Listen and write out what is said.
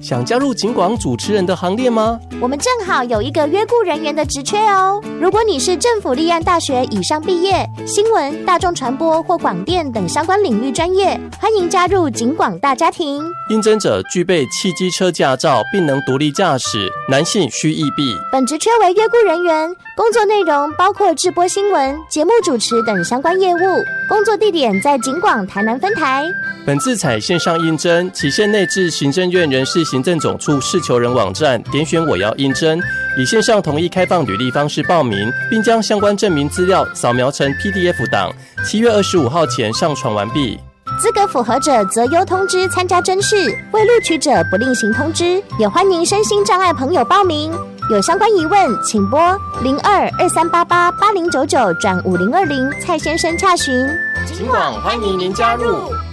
想加入警广主持人的行列吗？ 我们正好有一个约雇人员的职缺哦。如果你是政府立案大学以上毕业，新闻、大众传播或广电等相关领域专业，欢迎加入警广大家庭。 应征者具备汽机车驾照，并能独立驾驶，男性需役毕。 本职缺为约雇人员，工作内容包括制播新闻、节目主持等相关业务，工作地点在警广台南分台。 本次采线上应征，期限内至行政院人事行政总处事求人网站点选我要应征，以线上统一开放履历方式报名，并将相关证明资料扫描成 PDF 档，7月25号前上传完毕。 资格符合者择优通知参加甄试，未录取者不另行通知。也欢迎身心障碍朋友报名。有相关疑问，请拨0223888099转5020蔡先生洽询。 警广欢迎您加入。